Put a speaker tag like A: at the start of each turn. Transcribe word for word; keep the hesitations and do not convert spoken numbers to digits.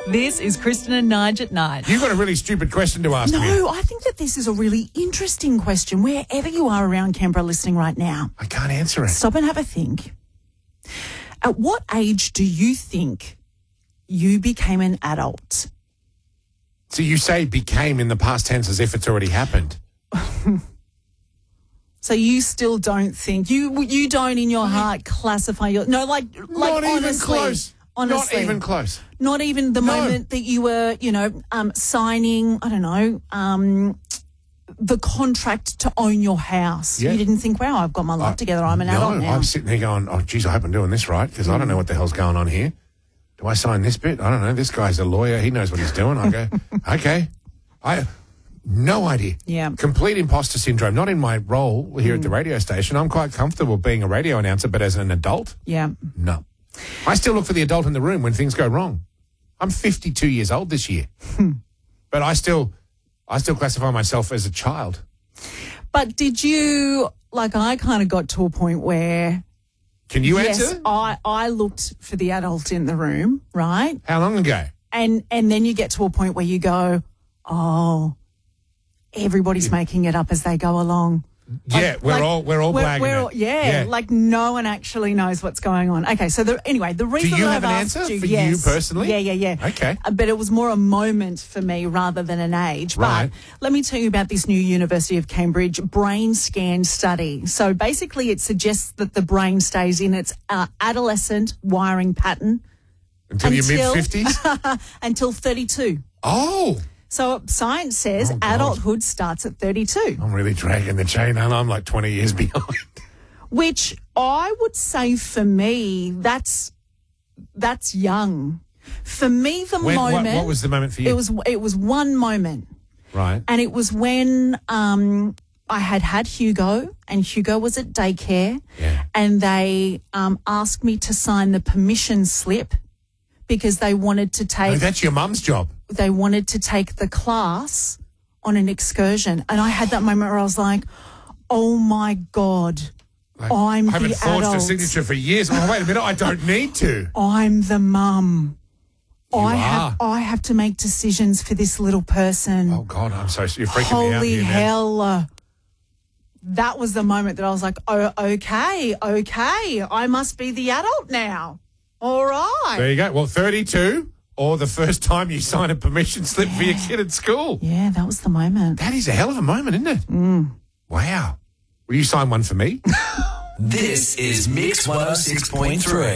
A: This is Kristen and Nige at night.
B: You've got a really stupid question to ask
A: no,
B: me.
A: No, I think that this is a really interesting question. Wherever you are around Canberra listening right now,
B: I can't answer it.
A: Stop and have a think. At what age do you think you became an adult?
B: So you say became in the past tense as if it's already happened.
A: So you still don't think, you you don't in your heart classify your, no, like, like
B: Not
A: honestly.
B: even close.
A: Honestly.
B: Not even close.
A: Not even the
B: No.
A: moment that you were, you know, um, signing, I don't know, um, the contract to own your house.
B: Yeah.
A: You didn't think, wow, I've got my life
B: I-
A: together. I'm an
B: no,
A: adult now.
B: I'm sitting there going, oh, geez, I hope I'm doing this right because I don't know what the hell's going on here. Do I sign this bit? I don't know. This guy's a lawyer. He knows what he's doing. I go, okay. I no idea.
A: Yeah.
B: Complete imposter syndrome. Not in my role here at the radio station. I'm quite comfortable being a radio announcer, but as an adult,
A: Yeah.
B: no. I still look for the adult in the room when things go wrong. I'm fifty-two years old this year, but I still, I still classify myself as a child.
A: But did you, like I kind of got to a point where,
B: Can you
A: yes,
B: answer?
A: I, I looked for the adult in the room, right?
B: How long ago?
A: And and then you get to a point where you go, oh, everybody's making it up as they go along.
B: Yeah,
A: Like-
B: we're
A: like,
B: all we're all
A: we're,
B: blagging
A: we're
B: it.
A: all- yeah, like no one actually knows what's going on. Okay, so the, anyway, the reason
B: you
A: that
B: have
A: I've
B: an
A: asked
B: answer
A: you,
B: for you
A: yes,
B: personally?
A: Yeah, yeah, yeah.
B: Okay.
A: Uh, but it was more a moment for me rather than an age.
B: Right.
A: But let me tell you about this new University of Cambridge brain scan study. So basically it suggests that the brain stays in its uh, adolescent wiring pattern
B: Until, your
A: until-
B: mid-fifties?
A: until thirty-two.
B: Oh,
A: So science says
B: Oh, God.
A: adulthood starts at thirty-two.
B: I'm really dragging the chain, and I'm like twenty years behind.
A: Which I would say for me, that's that's young. For me, the
B: When, what,
A: moment
B: what was the moment for you?
A: it was it was one moment,
B: right.
A: and it was when um, I had had Hugo, and Hugo was at daycare,
B: Yeah.
A: and they um, asked me to sign the permission slip because they wanted to
B: Oh,
A: take
B: that's your mum's job.
A: they wanted to take the class on an excursion, and I had that moment where I was like, "Oh my God."
B: Like,
A: I'm
B: I haven't
A: the
B: forged
A: adult.
B: a signature for years. Oh, wait a minute, I don't need to.
A: I'm the mum.
B: You
A: I
B: are.
A: have I have to make decisions for this little person.
B: Oh, God, I'm so you're freaking me out.
A: Holy
B: here, man.
A: hell. That was the moment that I was like, oh, okay, okay. I must be the adult now. All right.
B: There you go. Well, thirty-two, or the first time you sign a permission slip for your kid at school.
A: Yeah, that was the moment.
B: That is a hell of a moment, isn't it?
A: Mm.
B: Wow. Will you sign one for me?
C: This is Mix one oh six point three.